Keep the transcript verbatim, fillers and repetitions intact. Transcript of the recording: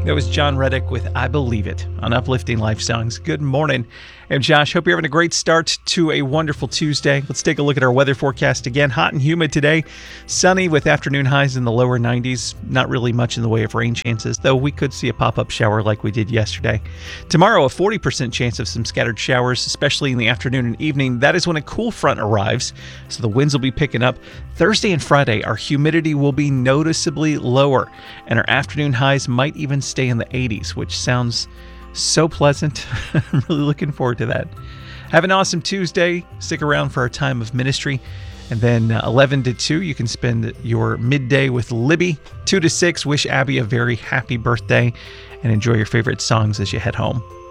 That was John Reddick with I Believe It on Uplifting Life Songs. Good morning. I'm Josh. Hope you're having a great start to a wonderful Tuesday. Let's take a look at our weather forecast again. Hot and humid today. Sunny with afternoon highs in the lower nineties. Not really much in the way of rain chances, though we could see a pop-up shower like we did yesterday. Tomorrow, a forty percent chance of some scattered showers, especially in the afternoon and evening. That is when a cool front arrives, so the winds will be picking up. Thursday and Friday, our humidity will be noticeably lower, and our afternoon highs might even stay in the eighties, which sounds so pleasant. I'm really looking forward to that. Have an awesome Tuesday. Stick around for our time of ministry. And then uh, eleven to two, you can spend your midday with Libby. two to six, wish Abby a very happy birthday and enjoy your favorite songs as you head home.